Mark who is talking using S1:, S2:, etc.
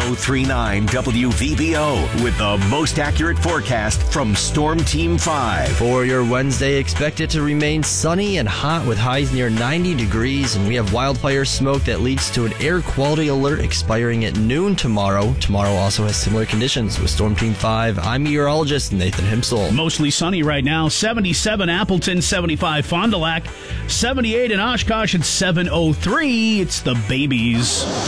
S1: 1039 WVBO with the most accurate forecast from Storm Team 5.
S2: For your Wednesday, expect it to remain sunny and hot with highs near 90 degrees, and we have wildfire smoke that leads to an air quality alert expiring at noon tomorrow. Tomorrow also has similar conditions. With Storm Team 5, I'm meteorologist Nathan Himsel.
S3: Mostly sunny right now. 77 Appleton, 75 Fond du Lac, 78 in Oshkosh, and 703. It's the Babies.